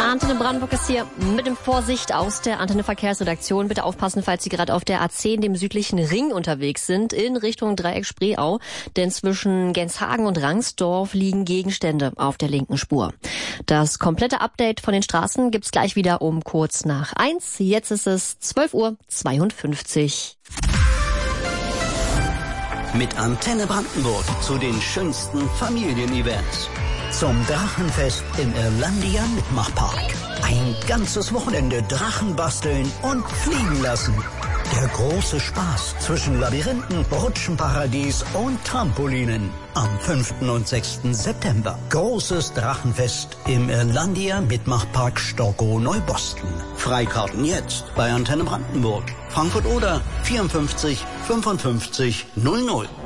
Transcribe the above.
Antenne Brandenburg ist hier mit dem Vorsicht aus der Antenne Verkehrsredaktion. Bitte aufpassen, falls Sie gerade auf der A10, dem südlichen Ring, unterwegs sind, in Richtung Dreieck Spreeau. Denn zwischen Genshagen und Rangsdorf liegen Gegenstände auf der linken Spur. Das komplette Update von den Straßen gibt's gleich wieder um kurz nach 1. Jetzt ist es 12:52 Uhr. Mit Antenne Brandenburg zu den schönsten Familienevents. Zum Drachenfest im Irlandia Mitmachpark. Ein ganzes Wochenende Drachen basteln und fliegen lassen. Der große Spaß zwischen Labyrinthen, Rutschenparadies und Trampolinen. Am 5. und 6. September. Großes Drachenfest im Irlandia Mitmachpark Storkow Neuboston. Freikarten jetzt bei Antenne Brandenburg. Frankfurt oder 54 55 00.